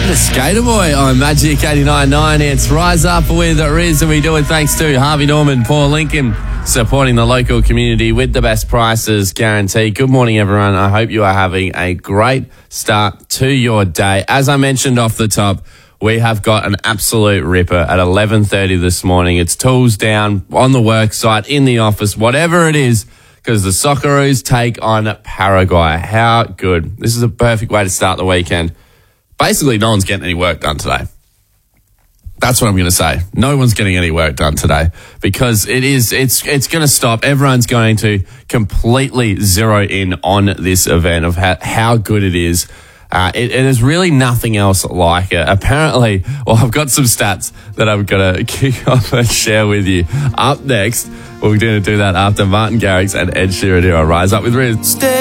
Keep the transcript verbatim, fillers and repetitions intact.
The Skater Boy on Magic eighty-nine point nine. It's Rise Up with Riz, and we do it thanks to Harvey Norman, Paul Lincoln, supporting the local community with the best prices guaranteed. Good morning, everyone. I hope you are having a great start to your day. As I mentioned off the top, we have got an absolute ripper at eleven thirty this morning. It's tools down on the work site, in the office, whatever it is, because the Socceroos take on Paraguay. How good. This is a perfect way to start the weekend. Basically, no one's getting any work done today. That's what I'm going to say. No one's getting any work done today because it is, it's, it's going to stop. Everyone's going to completely zero in on this event of how, how good it is. Uh, it, it is really nothing else like it. Apparently, well, I've got some stats that I'm going to kick off and share with you. Up next, we're going to do that after Martin Garrix and Ed Sheeran here on Rise Up with Riz.